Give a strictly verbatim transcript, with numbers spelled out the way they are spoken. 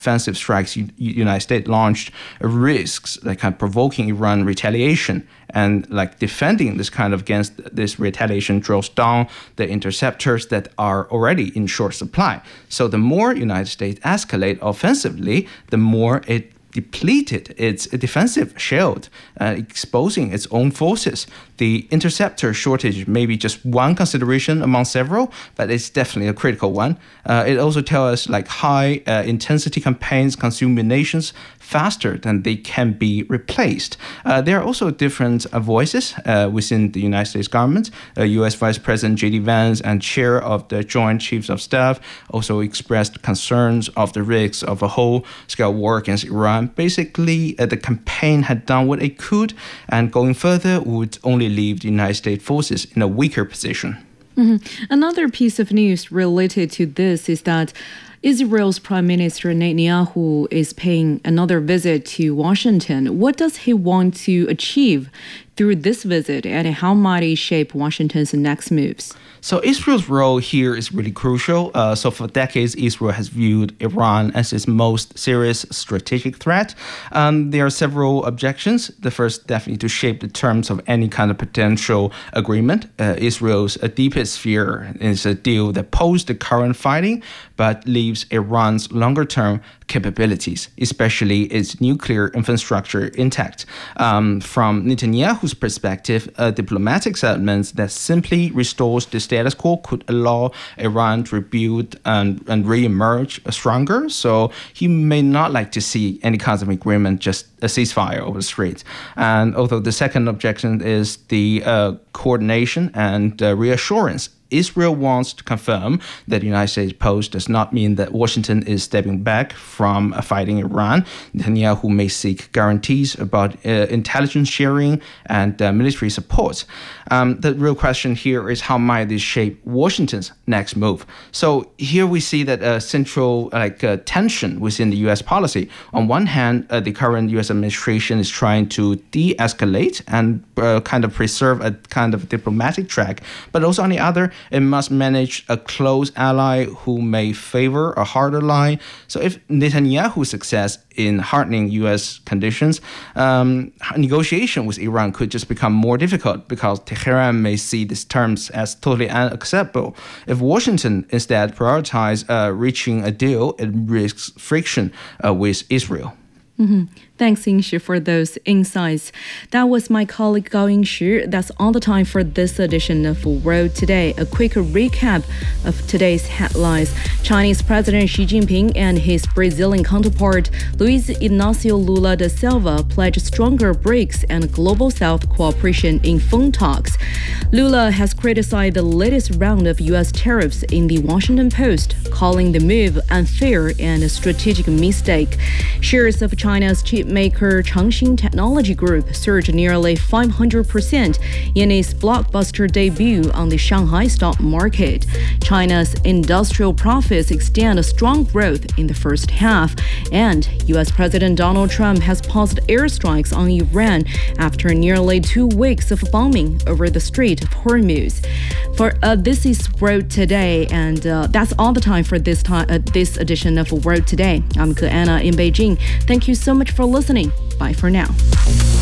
offensive strikes the United States launched risks like kind of provoking Iran retaliation, and like defending this kind of against this retaliation draws down the interceptors that are already in short supply. So the more United States escalate offensively, the more it depleted its defensive shield, uh, exposing its own forces. The interceptor shortage may be just one consideration among several, but it's definitely a critical one. Uh, it also tells us like high uh, intensity campaigns consume munitions faster than they can be replaced. Uh, there are also different uh, voices uh, within the United States government. Uh, U S Vice President J D Vance and Chair of the Joint Chiefs of Staff also expressed concerns of the risks of a whole-scale war against Iran. Basically, uh, the campaign had done what it could, and going further would only leave the United States forces in a weaker position. Mm-hmm. Another piece of news related to this is that Israel's Prime Minister Netanyahu is paying another visit to Washington. What does he want to achieve through this visit, and how might it shape Washington's next moves? So Israel's role here is really crucial. Uh, so for decades, Israel has viewed Iran as its most serious strategic threat. Um, there are several objections. The first, definitely to shape the terms of any kind of potential agreement. Uh, Israel's uh, deepest fear is a deal that poses the current fighting, but leaves Iran's longer-term capabilities, especially its nuclear infrastructure, intact. Um, from Netanyahu's perspective, uh, diplomatic settlements that simply restores the status quo could allow Iran to rebuild and, and re-emerge stronger. So he may not like to see any kinds of agreement, just a ceasefire over the Strait. And although the second objection is the uh, coordination and uh, reassurance. Israel wants to confirm that the United States post does not mean that Washington is stepping back from uh, fighting Iran. Netanyahu may seek guarantees about uh, intelligence sharing and uh, military support. Um, the real question here is how might this shape Washington's next move? So here we see that a central like uh, tension within the U S policy. On one hand, uh, the current U S administration is trying to de-escalate and uh, kind of preserve a kind of diplomatic track, but also on the other, it must manage a close ally who may favor a harder line. So if Netanyahu's success in hardening U S conditions, um, negotiation with Iran could just become more difficult because Tehran may see these terms as totally unacceptable. If Washington instead prioritizes uh, reaching a deal, it risks friction uh, with Israel. Mm-hmm. Thanks, Yingxu, for those insights. That was my colleague Gao Yingxu. That's all the time for this edition of World Today. A quick recap of today's headlines. Chinese President Xi Jinping and his Brazilian counterpart Luiz Inácio Lula da Silva pledged stronger BRICS and Global South cooperation in phone talks. Lula has criticized the latest round of U S tariffs in the Washington Post, calling the move unfair and a strategic mistake. Shares of China's chip maker Changxin Technology Group surged nearly five hundred percent in its blockbuster debut on the Shanghai stock market. China's industrial profits extend a strong growth in the first half, and U S President Donald Trump has paused airstrikes on Iran after nearly two weeks of bombing over the Strait of Hormuz. For uh, this is World Today, and uh, that's all the time for this time uh, this edition of World Today. I'm Ke Anna in Beijing. Thank you so much for listening. Bye for now.